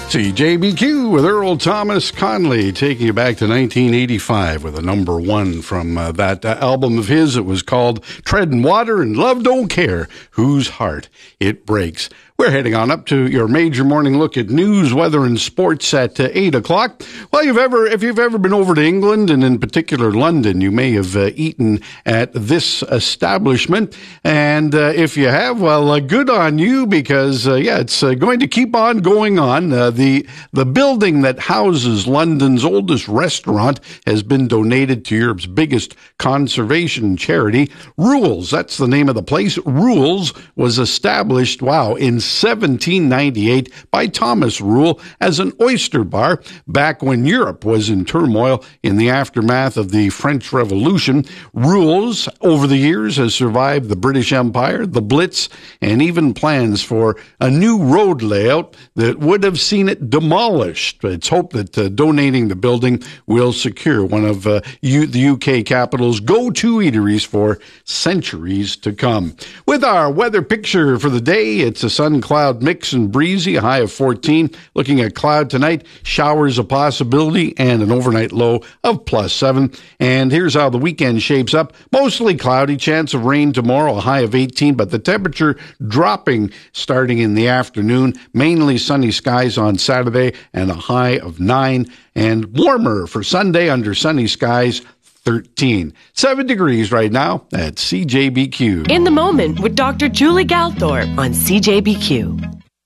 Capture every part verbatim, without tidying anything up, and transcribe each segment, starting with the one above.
C J B Q with Earl Thomas Conley, taking you back to nineteen eighty-five with a number one from uh, that uh, album of his. It was called Treadin' Water and Love Don't Care Whose Heart It Breaks. We're heading on up to your major morning look at news, weather, and sports at uh, eight o'clock. Well, you've ever, if you've ever been over to England, and in particular London, you may have uh, eaten at this establishment. And uh, if you have, well, uh, good on you, because, uh, yeah, it's uh, going to keep on going on. Uh, the, the building that houses London's oldest restaurant has been donated to Europe's biggest conservation charity, Rules. That's the name of the place. Rules was established, wow, in seventeen ninety-eight by Thomas Rule as an oyster bar back when Europe was in turmoil in the aftermath of the French Revolution. Rules, over the years, has survived the British Empire, the Blitz, and even plans for a new road layout that would have seen it demolished. It's hoped that uh, donating the building will secure one of uh, U- the U K capital's go-to eateries for centuries to come. With our weather picture for the day, it's a sun cloud mix and breezy, a high of fourteen. Looking at cloud tonight, showers a possibility, and an overnight low of plus seven. And here's how the weekend shapes up. Mostly cloudy, chance of rain tomorrow, a high of eighteen, but the temperature dropping starting in the afternoon. Mainly sunny skies on Saturday and a high of nine. And warmer for Sunday under sunny skies, thirteen. Seven degrees right now at C J B Q. In the Moment with Doctor Julie Galthorpe on C J B Q.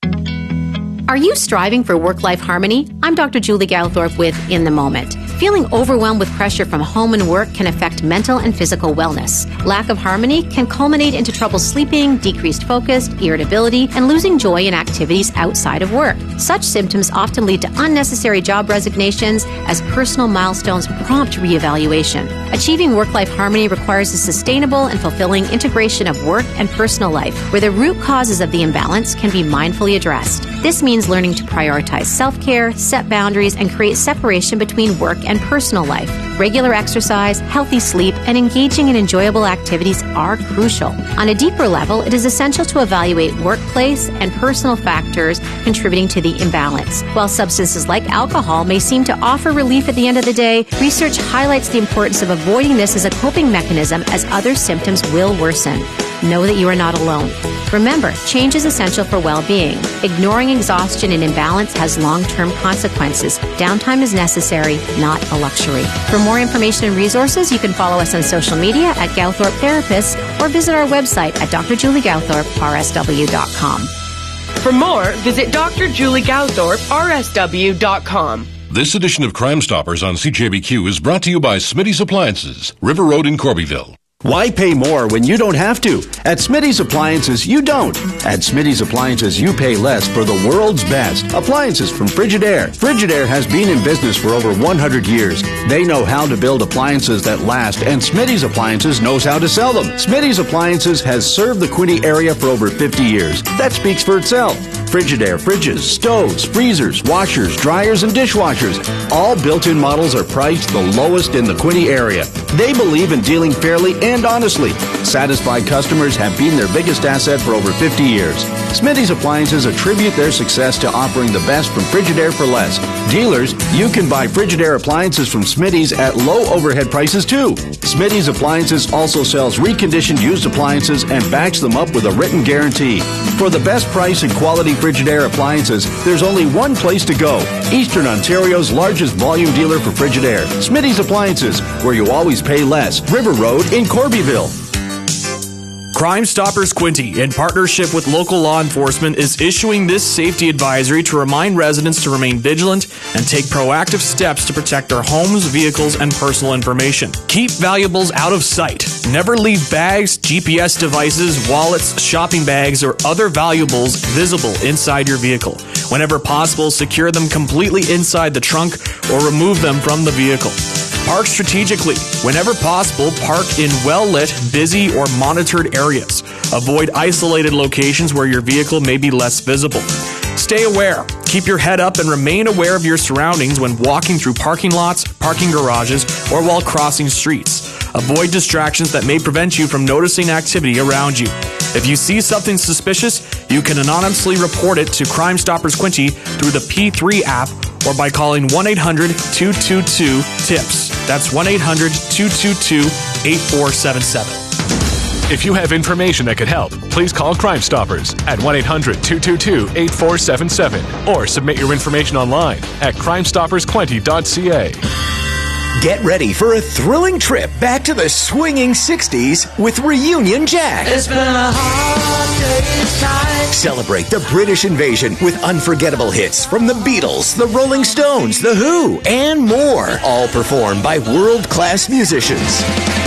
Are you striving for work-life harmony? I'm Doctor Julie Galthorpe with In the Moment. Feeling overwhelmed with pressure from home and work can affect mental and physical wellness. Lack of harmony can culminate into trouble sleeping, decreased focus, irritability, and losing joy in activities outside of work. Such symptoms often lead to unnecessary job resignations as personal milestones prompt reevaluation. Achieving work-life harmony requires a sustainable and fulfilling integration of work and personal life, where the root causes of the imbalance can be mindfully addressed. This means learning to prioritize self-care, set boundaries, and create separation between work and personal life. Regular exercise, healthy sleep, and engaging in enjoyable activities are crucial. On a deeper level, it is essential to evaluate workplace and personal factors contributing to the imbalance. While substances like alcohol may seem to offer relief at the end of the day, research highlights the importance of avoiding this as a coping mechanism, as other symptoms will worsen. Know that you are not alone. Remember, change is essential for well-being. Ignoring exhaustion and imbalance has long-term consequences. Downtime is necessary, not a luxury. For more information and resources, you can follow us on social media at Galthorpe Therapists or visit our website at d r julie galthorpe r s w dot com. For more, visit d r julie galthorpe r s w dot com. This edition of Crime Stoppers on C J B Q is brought to you by Smitty's Appliances, River Road in Corbyville. Why pay more when you don't have to? At Smitty's Appliances, you don't. At Smitty's Appliances, you pay less for the world's best. Appliances from Frigidaire. Frigidaire has been in business for over one hundred years. They know how to build appliances that last, and Smitty's Appliances knows how to sell them. Smitty's Appliances has served the Quinte area for over fifty years. That speaks for itself. Frigidaire fridges, stoves, freezers, washers, dryers, and dishwashers. All built-in models are priced the lowest in the Quinte area. They believe in dealing fairly and honestly. Satisfied customers have been their biggest asset for over fifty years. Smitty's Appliances attribute their success to offering the best from Frigidaire for less. Dealers, you can buy Frigidaire appliances from Smitty's at low overhead prices too. Smitty's Appliances also sells reconditioned used appliances and backs them up with a written guarantee. For the best price and quality Frigidaire appliances, there's only one place to go. Eastern Ontario's largest volume dealer for Frigidaire. Smitty's Appliances, where you always pay less. River Road in Corbyville. Crime Stoppers Quinte, in partnership with local law enforcement, is issuing this safety advisory to remind residents to remain vigilant and take proactive steps to protect their homes, vehicles, and personal information. Keep valuables out of sight. Never leave bags, G P S devices, wallets, shopping bags, or other valuables visible inside your vehicle. Whenever possible, secure them completely inside the trunk or remove them from the vehicle. Park strategically. Whenever possible, park in well-lit, busy, or monitored areas. Avoid isolated locations where your vehicle may be less visible. Stay aware. Keep your head up and remain aware of your surroundings when walking through parking lots, parking garages, or while crossing streets. Avoid distractions that may prevent you from noticing activity around you. If you see something suspicious, you can anonymously report it to Crime Stoppers Quinte through the P three app or by calling one eight hundred two two two TIPS. That's one eight hundred two two two eight four seven seven. If you have information that could help, please call Crime Stoppers at one eight hundred two two two eight four seven seven or submit your information online at crime stoppers quinte dot c a. Get ready for a thrilling trip back to the swinging sixties with Reunion Jack. It's been a hard day's night. Celebrate the British invasion with unforgettable hits from the Beatles, the Rolling Stones, the Who, and more. All performed by world-class musicians.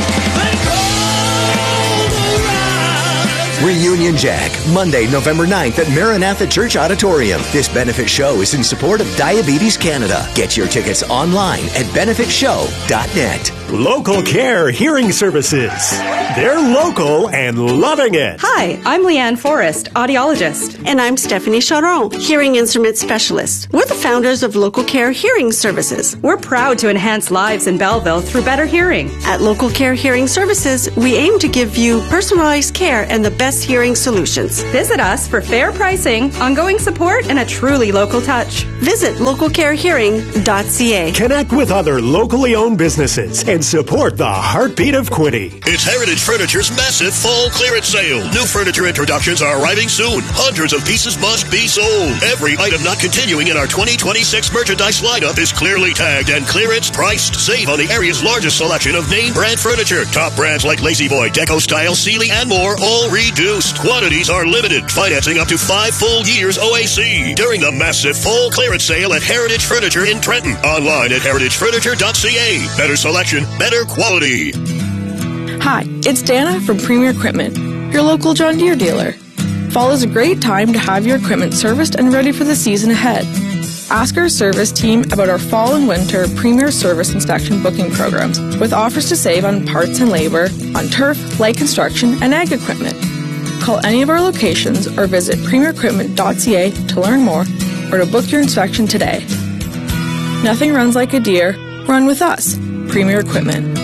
Reunion Jack, Monday, November ninth at Maranatha Church Auditorium. This benefit show is in support of Diabetes Canada. Get your tickets online at benefit show dot net. Local Care Hearing Services. They're local and loving it. Hi, I'm Leanne Forrest, audiologist. And I'm Stephanie Charon, hearing instrument specialist. We're the founders of Local Care Hearing Services. We're proud to enhance lives in Belleville through better hearing. At Local Care Hearing Services, we aim to give you personalized care and the best hearing solutions. Visit us for fair pricing, ongoing support, and a truly local touch. Visit local care hearing dot c a. Connect with other locally owned businesses and support the heartbeat of Quinte. It's Heritage Furniture's massive fall clearance sale. New furniture introductions are arriving soon. Hundreds of pieces must be sold. Every item not continuing in our twenty twenty-six merchandise lineup is clearly tagged and clearance priced. Save on the area's largest selection of name brand furniture. Top brands like Lazy Boy, Deco Style, Sealy, and more, all reduced. Quantities are limited. Financing up to five full years O A C during the massive fall clearance sale at Heritage Furniture in Trenton. Online at heritage furniture dot c a. Better selection, better quality. Hi, it's Dana from Premier Equipment, your local John Deere dealer. Fall is a great time to have your equipment serviced and ready for the season ahead. Ask our service team about our fall and winter Premier Service Inspection booking programs with offers to save on parts and labor, on turf, light construction, and ag equipment. Call any of our locations or visit premier equipment dot c a to learn more or to book your inspection today. Nothing runs like a Deere. Run with us. Premier Equipment.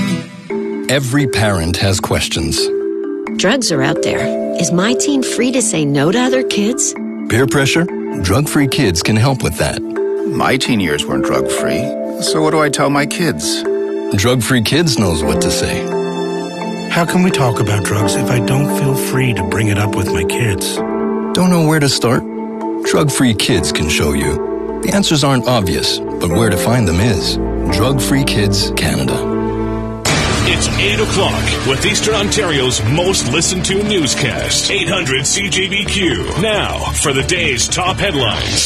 Every parent has questions. Drugs are out there. Is my teen free to say no to other kids? Peer pressure? Drug-free kids can help with that. My teen years weren't drug-free, so what do I tell my kids? Drug-free Kids knows what to say. How can we talk about drugs if I don't feel free to bring it up with my kids? Don't know where to start? Drug-free Kids can show you. The answers aren't obvious, but where to find them is. Drug-Free Kids Canada. It's eight o'clock with Eastern Ontario's most listened to newscast. eight hundred C J B Q. Now for the day's top headlines.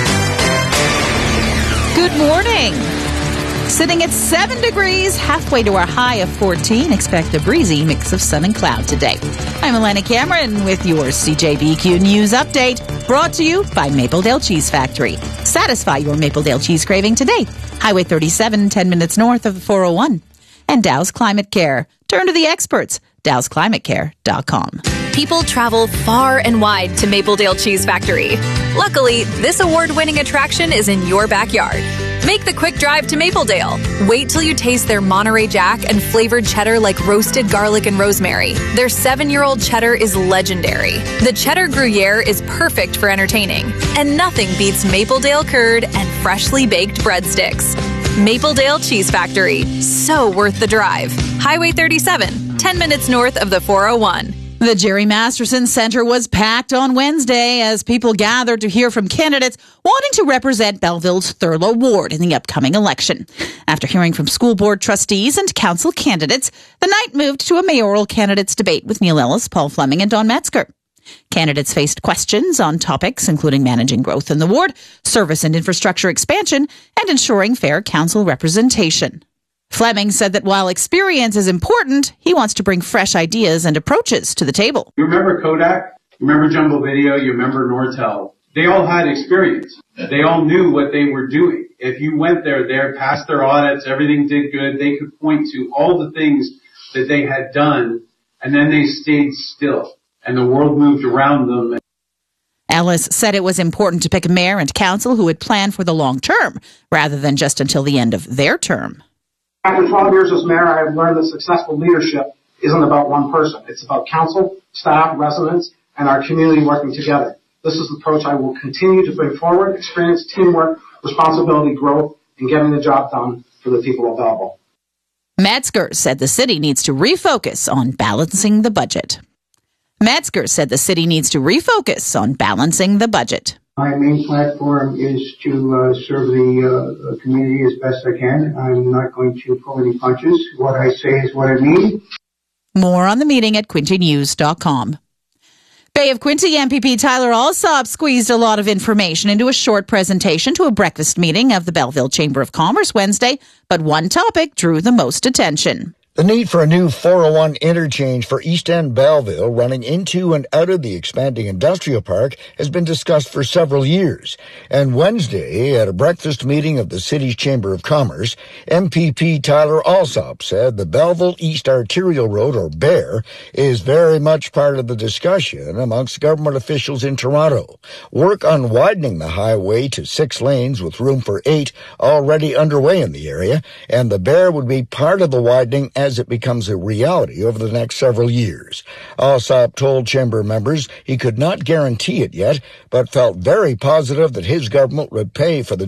Good morning. Sitting at seven degrees, halfway to our high of fourteen. Expect a breezy mix of sun and cloud today. I'm Elena Cameron with your C J B Q News Update, brought to you by Mapledale Cheese Factory. Satisfy your Mapledale cheese craving today. Highway thirty-seven, ten minutes north of the four oh one. And Dow's Climate Care. Turn to the experts. dows climate care dot com. People travel far and wide to Mapledale Cheese Factory. Luckily, this award-winning attraction is in your backyard. Make the quick drive to Mapledale. Wait till you taste their Monterey Jack and flavored cheddar like roasted garlic and rosemary. Their seven-year-old cheddar is legendary. The cheddar Gruyere is perfect for entertaining. And nothing beats Mapledale curd and freshly baked breadsticks. Mapledale Cheese Factory. So worth the drive. Highway thirty-seven, ten minutes north of the four oh one. The Jerry Masterson Center was packed on Wednesday as people gathered to hear from candidates wanting to represent Belleville's Thurlow Ward in the upcoming election. After hearing from school board trustees and council candidates, the night moved to a mayoral candidates debate with Neil Ellis, Paul Fleming, and Don Metzger. Candidates faced questions on topics including managing growth in the ward, service and infrastructure expansion, and ensuring fair council representation. Fleming said that while experience is important, he wants to bring fresh ideas and approaches to the table. You remember Kodak? You remember Jumbo Video? You remember Nortel? They all had experience. They all knew what they were doing. If you went there, they passed their audits, everything did good, they could point to all the things that they had done, and then they stayed still. And the world moved around them. Ellis said it was important to pick a mayor and council who would plan for the long term, rather than just until the end of their term. After twelve years as mayor, I have learned that successful leadership isn't about one person. It's about council, staff, residents, and our community working together. This is the approach I will continue to bring forward: experience, teamwork, responsibility, growth, and getting the job done for the people of Belleville. Metzger said the city needs to refocus on balancing the budget. Metzger said the city needs to refocus on balancing the budget. My main platform is to uh, serve the uh, community as best I can. I'm not going to pull any punches. What I say is what I mean. More on the meeting at quinte news dot com. Bay of Quinte M P P Tyler Alsop squeezed a lot of information into a short presentation to a breakfast meeting of the Belleville Chamber of Commerce Wednesday, but one topic drew the most attention. The need for a new four oh one interchange for East End Belleville running into and out of the expanding industrial park has been discussed for several years. And Wednesday, at a breakfast meeting of the city's Chamber of Commerce, M P P Tyler Alsop said the Belleville East Arterial Road, or B E A R, is very much part of the discussion amongst government officials in Toronto. Work on widening the highway to six lanes with room for eight already underway in the area, and the B E A R would be part of the widening as as it becomes a reality over the next several years. Alsop told Chamber members he could not guarantee it yet, but felt very positive that his government would pay for the